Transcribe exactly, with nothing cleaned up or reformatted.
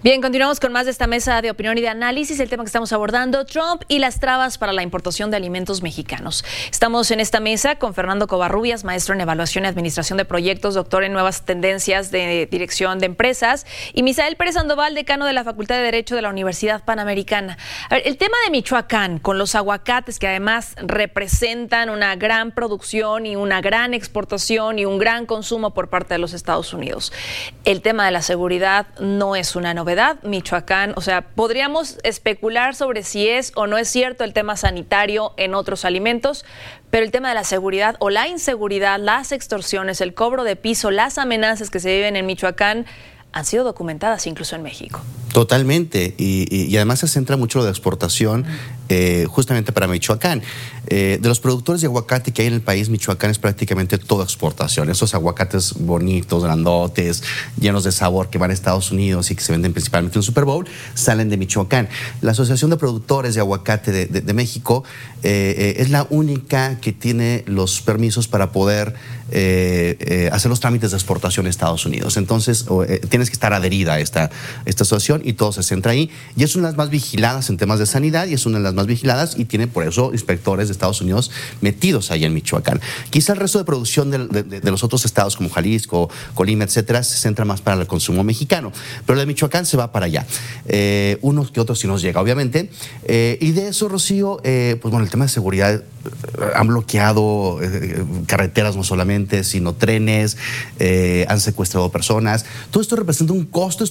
Bien, continuamos con más de esta mesa de opinión y de análisis. El tema que estamos abordando, Trump y las trabas para la importación de alimentos mexicanos. Estamos en esta mesa con Fernando Covarrubias, maestro en evaluación y administración de proyectos, doctor en nuevas tendencias de dirección de empresas, y Misael Pérez Sandoval, decano de la Facultad de Derecho de la Universidad Panamericana. A ver, el tema de Michoacán, con los aguacates que además representan una gran producción y una gran exportación y un gran consumo por parte de los Estados Unidos. El tema de la seguridad no es una novedad. Michoacán, o sea, podríamos especular sobre si es o no es cierto el tema sanitario en otros alimentos, pero el tema de la seguridad o la inseguridad, las extorsiones, el cobro de piso, las amenazas que se viven en Michoacán han sido documentadas incluso en México. Totalmente, y, y, y además se centra mucho lo de exportación eh, justamente para Michoacán. Eh, de los productores de aguacate que hay en el país, Michoacán es prácticamente toda exportación. Esos aguacates bonitos, grandotes, llenos de sabor que van a Estados Unidos y que se venden principalmente en el Super Bowl, salen de Michoacán. La Asociación de Productores de Aguacate de, de, de México eh, eh, es la única que tiene los permisos para poder eh, eh, hacer los trámites de exportación a Estados Unidos. Entonces, eh, tienes que estar adherida a esta, esta asociación y todo se centra ahí. Y es una de las más vigiladas en temas de sanidad y es una de las más vigiladas y tiene por eso inspectores de Estados Unidos metidos ahí en Michoacán. Quizá el resto de producción de, de, de los otros estados como Jalisco, Colima, etcétera, se centra más para el consumo mexicano, pero de Michoacán se va para allá. Eh, unos que otros sí nos llega, obviamente. Eh, y de eso, Rocío, eh, pues bueno, el tema de seguridad, eh, han bloqueado eh, carreteras no solamente, sino trenes, eh, han secuestrado personas. Todo esto representa un costo